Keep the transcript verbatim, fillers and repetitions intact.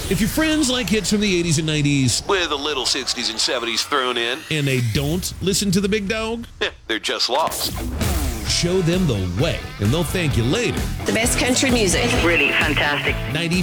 If your friends like hits from the eighties and nineties, with a little sixties and seventies thrown in, and they don't listen to the big dog, they're just lost. show them the way, and they'll thank you later. The best country music. Really fantastic. ninety